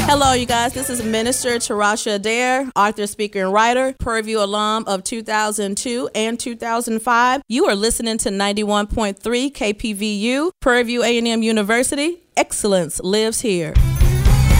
Hello, you guys. This is Minister Tarasha Adair, author, speaker, and writer, Prairie View alum of 2002 and 2005. You are listening to 91.3 KPVU, Prairie View A&M University. Excellence lives here.